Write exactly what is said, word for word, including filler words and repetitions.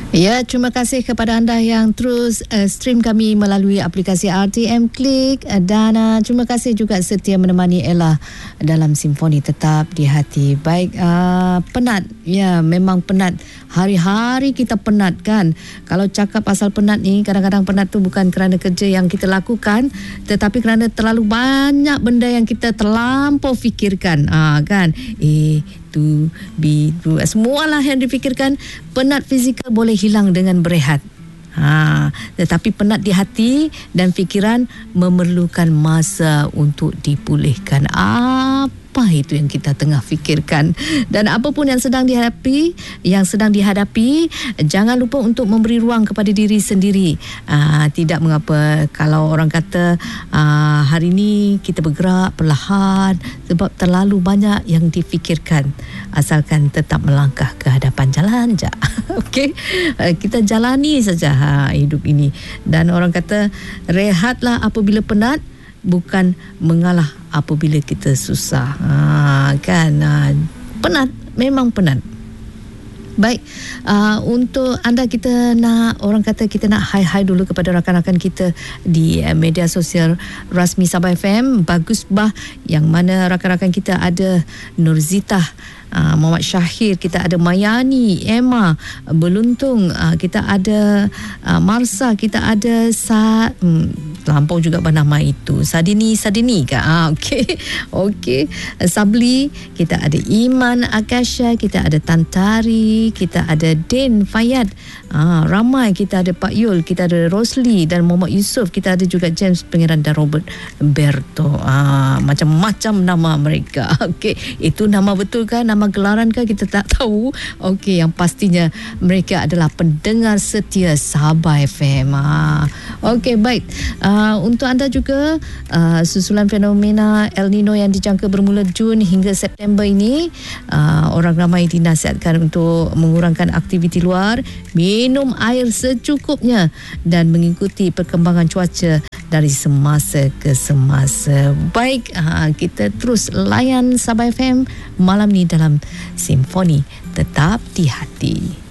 Ya, terima kasih kepada anda yang terus uh, stream kami melalui aplikasi R T M Klik, uh, dan uh, terima kasih juga setia menemani Ella dalam Simfoni Tetap di Hati. Baik, uh, penat, ya memang penat. Hari-hari kita penat kan. Kalau cakap pasal penat ni, kadang-kadang penat tu bukan kerana kerja yang kita lakukan, tetapi kerana terlalu banyak benda yang kita terlampau fikirkan. Ah, kan? Eh, tu, B, tu, semualah yang difikirkan. Penat fizikal boleh hilang dengan berehat. Ha, tetapi penat di hati dan fikiran memerlukan masa untuk dipulihkan. Apa itu yang kita tengah fikirkan? Dan apapun yang sedang dihadapi, yang sedang dihadapi, jangan lupa untuk memberi ruang kepada diri sendiri. Aa, tidak mengapa kalau orang kata aa, hari ini kita bergerak perlahan sebab terlalu banyak yang difikirkan. Asalkan tetap melangkah ke hadapan, jalan je. Okey, kita jalani saja ha, hidup ini. Dan orang kata rehatlah apabila penat, bukan mengalah apabila kita susah. Ha, kan ha, penat, memang penat. Baik, uh, untuk anda kita nak, orang kata kita nak hai-hai dulu kepada rakan-rakan kita di uh, media sosial rasmi Sabah F M. Bagus bah, yang mana rakan-rakan kita ada Nurzita, uh, Muhammad Syahir, kita ada Mayani, Emma, Beluntung, uh, kita ada uh, Marsa, kita ada Sa... Hmm, lampau juga bernama itu, Sadini Sadini ke? Ah, okey. Okey. Sabli, kita ada Iman Akasha, kita ada Tantari, kita ada Din Fayad. Ah, ramai, kita ada Pak Yul, kita ada Rosli dan Muhammad Yusof, kita ada juga James Pangeran dan Robert Berto. Ah, macam-macam nama mereka. Okey, itu nama betul kah, nama gelaran kah, kita tak tahu. Okey, yang pastinya mereka adalah pendengar setia Sabah F M. Ah, okey, baik. Uh, untuk anda juga, uh, susulan fenomena El Nino yang dijangka bermula Jun hingga September ini, uh, orang ramai dinasihatkan untuk mengurangkan aktiviti luar, minum air secukupnya dan mengikuti perkembangan cuaca dari semasa ke semasa. Baik, uh, kita terus layan Sabah F M malam ni dalam Simfoni Tetap di Hati.